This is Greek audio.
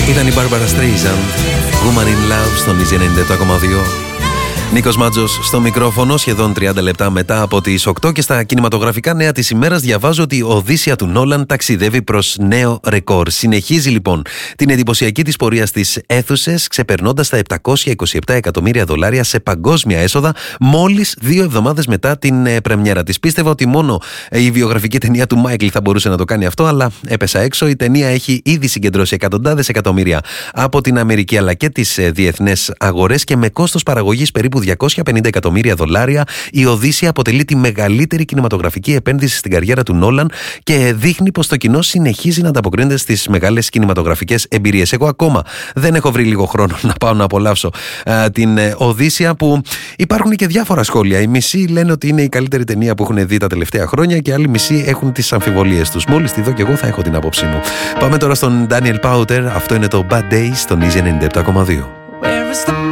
Ήταν η Barbara Streisand, Woman in Love, στον Easy 97,2. Νίκος Μάτζος στο μικρόφωνο, σχεδόν 30 λεπτά μετά από τις 8, και στα κινηματογραφικά νέα της ημέρας διαβάζω ότι η Οδύσσεια του Νόλαν ταξιδεύει προς νέο ρεκόρ. Συνεχίζει λοιπόν την εντυπωσιακή της πορεία στις αίθουσες, ξεπερνώντας τα 727 εκατομμύρια δολάρια σε παγκόσμια έσοδα μόλις 2 εβδομάδες μετά την πρεμιέρα της. Πίστευα ότι μόνο η βιογραφική ταινία του Μάικλ θα μπορούσε να το κάνει αυτό, αλλά έπεσα έξω. Η ταινία έχει ήδη συγκεντρώσει εκατοντάδες εκατομμύρια από την Αμερική αλλά και τις διεθνές αγορές, και με κόστος παραγωγής περίπου 250 εκατομμύρια δολάρια, η Οδύσσεια αποτελεί τη μεγαλύτερη κινηματογραφική επένδυση στην καριέρα του Νόλαν και δείχνει πως το κοινό συνεχίζει να ανταποκρίνεται στις μεγάλες κινηματογραφικές εμπειρίες. Εγώ ακόμα δεν έχω βρει λίγο χρόνο να πάω να απολαύσω την Οδύσσεια, που υπάρχουν και διάφορα σχόλια. Οι μισοί λένε ότι είναι η καλύτερη ταινία που έχουν δει τα τελευταία χρόνια, και άλλοι μισοί έχουν τις αμφιβολίες τους. Μόλις τη δω και εγώ θα έχω την άποψή μου. Πάμε τώρα στον Daniel Powter. Αυτό είναι το Bad Days, στον Easy 97,2.